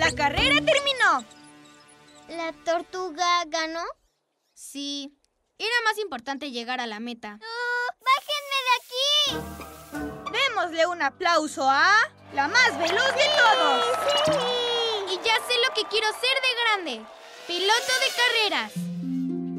La carrera terminó. ¿La tortuga ganó? Sí, era más importante llegar a la meta. ¡Bájenme de aquí! Démosle un aplauso a la más veloz de todos. ¡Sí! Y ya sé lo que quiero ser de grande. ¡Piloto de carreras!